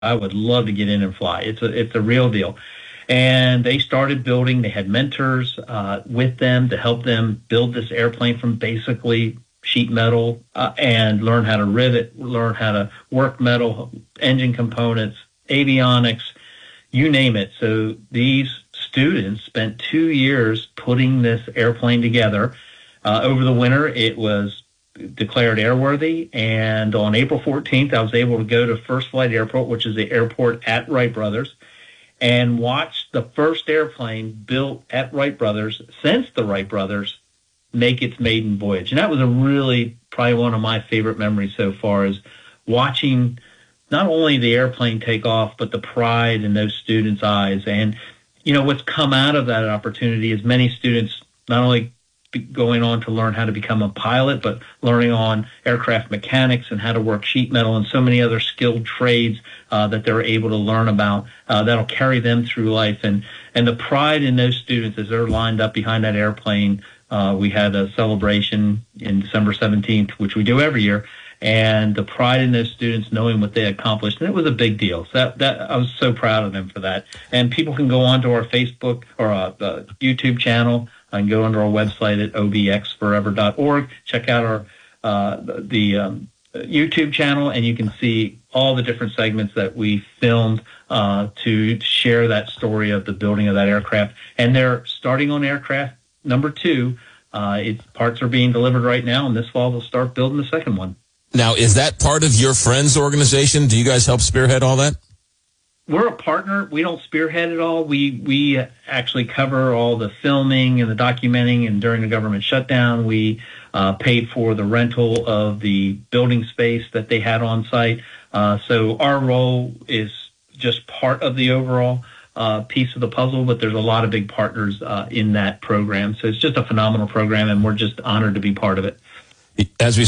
I would love to get in and fly. It's a real deal. And they started building. They had mentors with them to help them build this airplane from basically sheet metal and learn how to rivet, learn how to work metal, engine components, avionics, you name it. So these students spent 2 years putting this airplane together. Over the winter, it was declared airworthy, and on April 14th, I was able to go to First Flight Airport, which is the airport at Wright Brothers, and watch the first airplane built at Wright Brothers since the Wright Brothers make its maiden voyage. And that was a really, probably one of my favorite memories so far, is watching not only the airplane take off, but the pride in those students' eyes. And, what's come out of that opportunity is many students not only going on to learn how to become a pilot, but learning on aircraft mechanics and how to work sheet metal and so many other skilled trades that they're able to learn about that'll carry them through life. And the pride in those students as they're lined up behind that airplane. We had a celebration in December 17th, which we do every year, and the pride in those students knowing what they accomplished, and it was a big deal. So that I was so proud of them for that. And people can go onto our Facebook or YouTube channel and go onto our website at obxforever.org. Check out our YouTube channel, and you can see all the different segments that we filmed to share that story of the building of that aircraft. And they're starting on aircraft number 2. Its parts are being delivered right now, and this fall they'll start building the second one. Now, is that part of your friends' organization? Do you guys help spearhead all that? We're a partner. We don't spearhead it all. We actually cover all the filming and the documenting, and during the government shutdown, we paid for the rental of the building space that they had on site. So our role is just part of the overall piece of the puzzle, but there's a lot of big partners in that program. So it's just a phenomenal program, and we're just honored to be part of it. As we